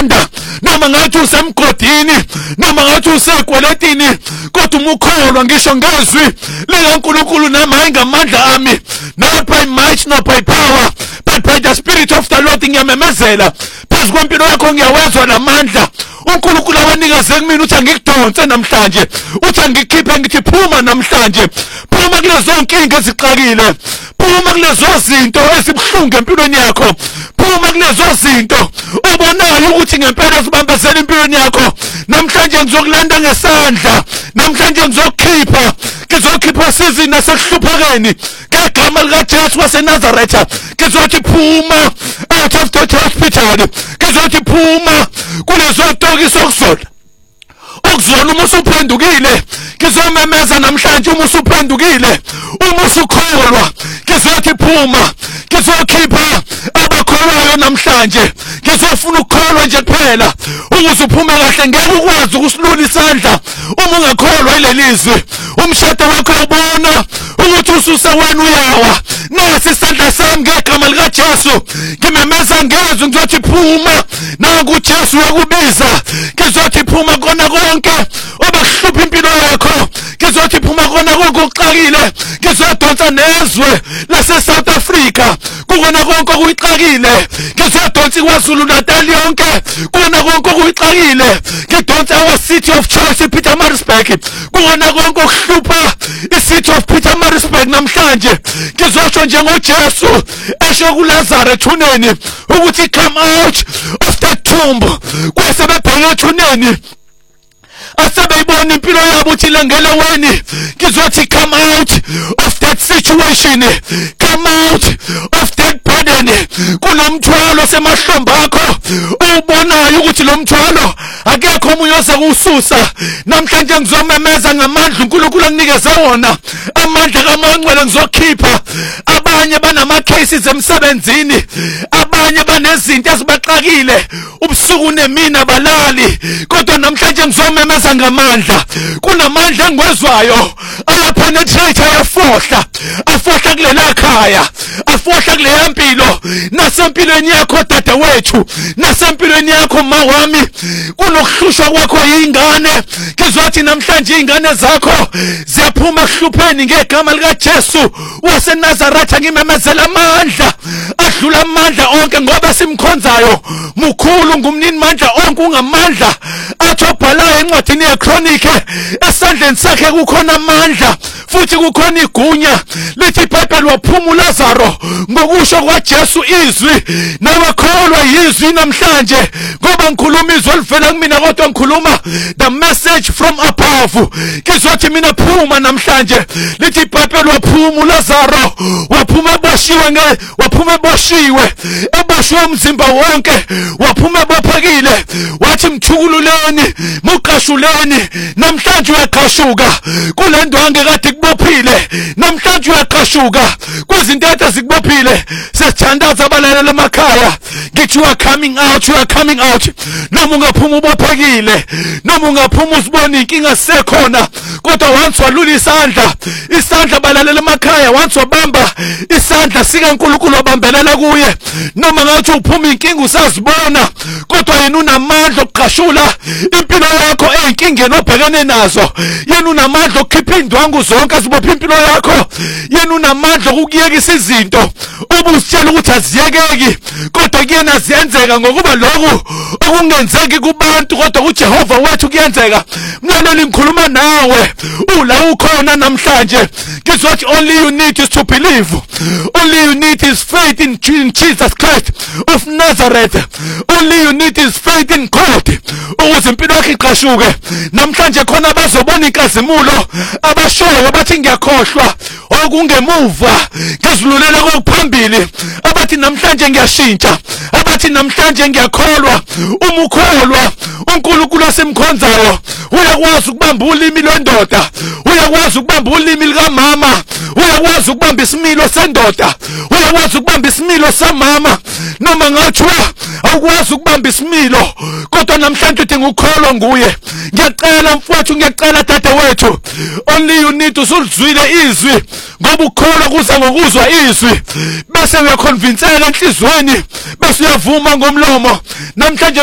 uyakhanda, noma ngathi usemgodini, noma ngathi usegweletini, kodwa umukholwa ngisho ngezwi likaNkulunkulu nami hayi ngamandla ami, not by might not by power but by the Spirit of the Lord. Ngiyamemezela phezu kwempilo yakho, ngiyawezwa lamandla uNkulunkulu awanikeze kumina uthi angikudonse namhlanje, uthi angikhiphe ngithi phuma namhlanje, phuma kulezo nkinga ezixakile, phuma kulezo zinto ezibhlungu empilweni yakho, phuma kulezo zinto obonayo ukuthi ngempela zibambezela empilweni yakho. Namhlanje ngizokulanda ngesandla, namhlanje ngizokhipha sizini nasekuhluphekeni ngegama likaJesu waseNazaretha. Ngizothi phuma out of the hospital, ngizothi phuma kulezo tokiso okuzona uma usuphendukile. Ngizomemeza namhlanje uma usuphendukile, uma usukholwa, ngizothi phuma, ngizokhipha abakholwayo namhlanje. Ngizofuna ukukholwa nje kuphela ukuze uphume kahle. Ngeke ukwazi ukusilula isandla uma ungakholwa ilelizwi. Umshado wakho ubona ukuthi ususe wena uyawa. Nasi isandla sami ngegama likaJesu, ngimemeza ngezwi ngizothi phuma, nangu uJesu uyakubiza. Ngizothi phuma kona konke obakuhlupha impilo yakho, ngizothi phuma kona konke okuxakile. Ngizodonsa nezwe lase-South Africa kukona konke okuyixakile. Ngizodonsa iKwaZulu Natal yonke kukona konke okuyixakile. Ngidonsa our city of choice Pietermaritzburg kukona konke okuhlupha i-city of Pietermaritzburg. Namhlanje ngizosho njengoJesu esho kuLazarus ethuneni ukuthi come out of that tomb. Kwase bebheke ethuneni asebeyibona impilo yabo uthi lengele weni. Ngizothi come out of that situation, come out of that burden. Kunomthwalo semahlombe akho ubonayo ukuthi lo mthwalo akekho omunye ozakususa. Namhlanje ngizomemeza ngamandla uNkulunkulu anginikeze wona, amandla kaMangcwele. Ngizokhipha abanye banama cases emsebenzini, abanye banezinto ezibaxakile ubusuku nemina balali, kodwa namhlanje ngizomemeza ngamandla. Kunamandla engizwayo ayapenetrate, afohla kulela khaya, afohla kuleya mpilo, nasempilweni yakho dadewethu, nasempilweni yakho ma wami. Kunokuhlushwa kwakho yingane, ngizothi namhlanje ingane zakho ziyaphuma ehlupheni ngegama likaJesu waseNazaretha. Ngimemezela amandla adlula amandla onke ngoba simkhonzayo mukhulu, ngumnini mandla onke, ungamandla athi obhalayo encwadini yeKronike. Esandleni sakhe kukhona amandla futhi kukhona igunya. Lithi iBhayibheli waphuma uLazaro ngokusho kwaJesu izwi, nabakholwa yizwi namhlanje ngoba ngikhuluma izwi olivela kumina kodwa ngikhuluma the message from above. Ngizothi mina phuma namhlanje. Lithi iBhayibheli waphuma uLazaro, waphuma eboshiwe umzimba wonke, waphuma ebophekile. Wathi mthukululeni, muqashuleni. Namhlanje uyaqashuka kule ndwange kade kubophile, namhlanje uyaqashuka kwizinto ade zikubophile. Sesithandaza abalaleli emakhaya, ngithi you are coming out, you are coming out. Noma ungaphuma ubophekile, noma ungaphuma usibona inkinga sekhona, kodwa once walula isandla balaleli emakhaya, once wabamba isandla sikaNkulunkulu wabambelela kuye, noma ngathi uphuma inkinga usazibona, kodwa yena unamandla okuqashula impilo yakho ezinkingeni obhekene nazo. Yena unamandla okukhipha indwangu zonke ezibopha impilo yakho. Yena unamandla okuyekisa izinto obusitshela ukuthi aziyekeki, kodwa kuyena ziyenzeka ngokuba lokhu okungenzeki kubantu kodwa kuJehova wethu kuyenzeka. Mlaleli, ngikhuluma nawe ula ukhona namhlanje. Ngizothi only you need is to believe, only you need is faith in Jesus Christ of Nazareth, only you need is faith in God ukuze impilo yakho iqashuke. Namhlanje khona abazobona inkazimulo, abashoyo bathi ngiyakhohlwa okungemuva, ngizululela kokuphambili. Abathi namhlanje ngiyashintsha, abathi namhlanje ngiyakholwa. Uma ukholwa uNkulunkulu osimkhonzayo uyakwazi ukubamba ulimi lwendoda, uyakwazi ukubamba ulimi likamama, uyakwazi ukubamba isimilo sendoda, uyakwazi ukubamba isimilo samama. Noma ngathiwa awukwazi ukubamba isimilo, kodwa namhlanje udinga ukukholwa nguye. Ngiyacela mfowethu, ngiyacela dadewethu, only you need usulizwile izwi, ngoba ukukholwa kuza ngokuzwa izwi, bese uyaconvinceka enhlizweni, bese uyavuma ngomlomo. Namhlanje